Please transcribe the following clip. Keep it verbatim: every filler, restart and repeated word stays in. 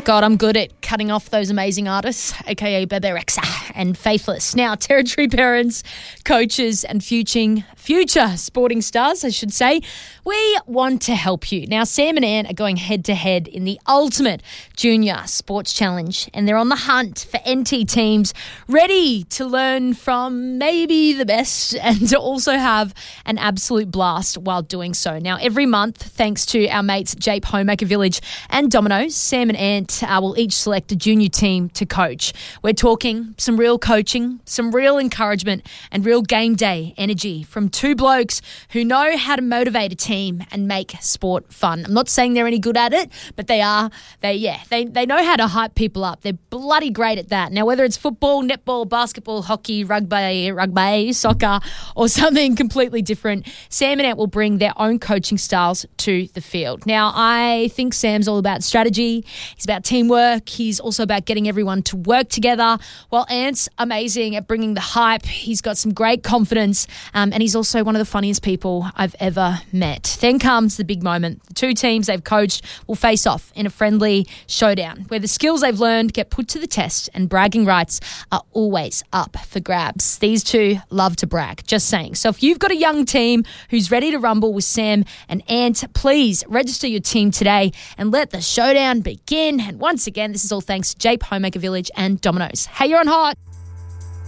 God, I'm good at cutting off those amazing artists, aka Bebe Rexha and Faithless. Now, territory parents, coaches, and future, future sporting stars, I should say, we want to help you. Now, Sam and Ant are going head-to-head in the ultimate junior sports challenge, and they're on the hunt for N T teams ready to learn from maybe the best and to also have an absolute blast while doing so. Now, every month, thanks to our mates Jape Homemaker Village and Domino's, Sam and Ant uh, will each select a junior team to coach. We're talking some real coaching, some real encouragement, and real game day energy from two blokes who know how to motivate a team and make sport fun. I'm not saying they're any good at it, but they are. They yeah, they they know how to hype people up. They're bloody great at that. Now, whether it's football, netball, basketball, hockey, rugby, rugby, soccer, or something completely different, Sam and Ant will bring their own coaching styles to the field. Now, I think Sam's all about strategy. He's about teamwork. He's also about getting everyone to work together, while Ant's amazing at bringing the hype. He's got some great confidence, um, and he's also one of the funniest people I've ever met. Then comes the big moment. The two teams they've coached will face off in a friendly showdown where the skills they've learned get put to the test and bragging rights are always up for grabs. These two love to brag, just saying. So if you've got a young team who's ready to rumble with Sam and Ant, please register your team today and let the showdown begin. And once again, this is all thanks to Jape Homemaker Village and Domino's. Hey, you're on Hot.